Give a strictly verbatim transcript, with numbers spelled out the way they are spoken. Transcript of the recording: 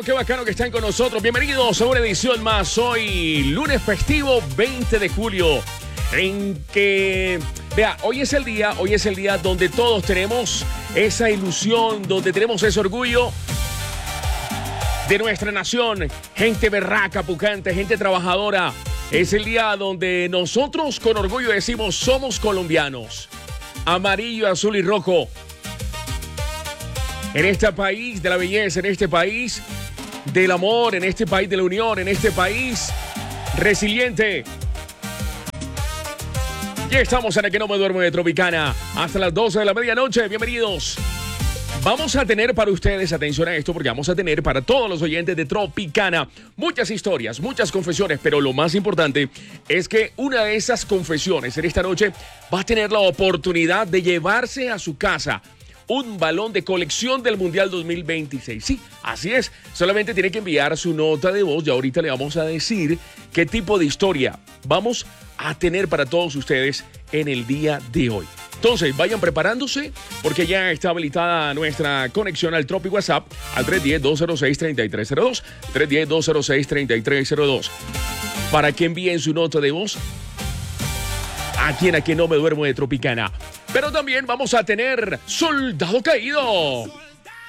Qué bacano que están con nosotros. Bienvenidos a una edición más. Hoy, lunes festivo veinte de julio. En que, vea, hoy es el día, hoy es el día donde todos tenemos esa ilusión, donde tenemos ese orgullo de nuestra nación. Gente berraca, pucante, gente trabajadora. Es el día donde nosotros con orgullo decimos somos colombianos. Amarillo, azul y rojo. En este país de la belleza, en este país del amor, en este país de la unión, en este país resiliente. Ya estamos en el que no me duermo de Tropicana hasta las doce de la medianoche. Bienvenidos. Vamos a tener para ustedes, atención a esto, porque vamos a tener para todos los oyentes de Tropicana muchas historias, muchas confesiones, pero lo más importante es que una de esas confesiones en esta noche va a tener la oportunidad de llevarse a su casa un balón de colección del Mundial dos mil veintiséis. Sí, así es. Solamente tiene que enviar su nota de voz y ahorita le vamos a decir qué tipo de historia vamos a tener para todos ustedes en el día de hoy. Entonces, vayan preparándose porque ya está habilitada nuestra conexión al Tropi WhatsApp al tres uno cero, dos cero seis, tres tres cero dos, tres uno cero, dos cero seis, tres tres cero dos para que envíen su nota de voz aquí en A Que No Me Duermo de Tropicana. Pero también vamos a tener Soldado Caído.